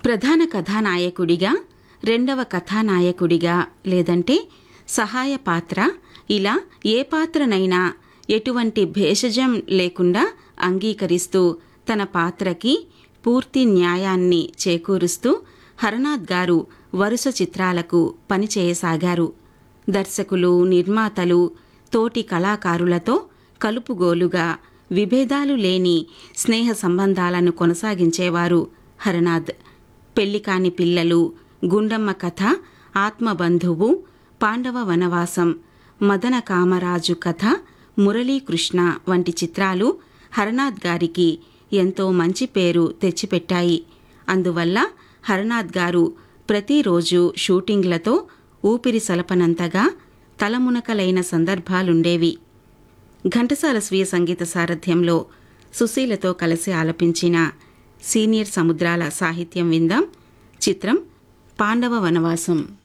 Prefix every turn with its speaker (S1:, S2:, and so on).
S1: ప్రధాన కథానాయకుడిగా, రెండవ కథానాయకుడిగా లేదంటే సహాయ పాత్ర, ఇలా ఏ పాత్రనైనా ఎటువంటి భేషజం లేకుండా అంగీకరిస్తూ తన పాత్రకి పూర్తి న్యాయాన్ని చేకూరుస్తూ హరనాథ్ గారు వరుస చిత్రాలకు పనిచేయసాగారు. దర్శకులు, నిర్మాతలు, తోటి కళాకారులతో కలుపుగోలుగా విభేదాలు లేని స్నేహ సంబంధాలను కొనసాగించేవారు హరనాథ్. పెళ్లికాని పిల్లలు, గుండమ్మ కథ, ఆత్మబంధువు, పాండవ వనవాసం, మదన కామరాజు కథ, మురళీకృష్ణ వంటి చిత్రాలు హరనాథ్ గారికి ఎంతో మంచి పేరు తెచ్చిపెట్టాయి. అందువల్ల హరనాథ్ గారు ప్రతిరోజు షూటింగ్లతో ఊపిరి సలపనంతగా తలమునకలైన సందర్భాలుండేవి. ఘంటసాల స్వీయ సంగీత సారథ్యంలో సుశీలతో కలిసి ఆలపించిన సీనియర్ సముద్రాల సాహిత్యం విందాం. చిత్రం పాండవ వనవాసం.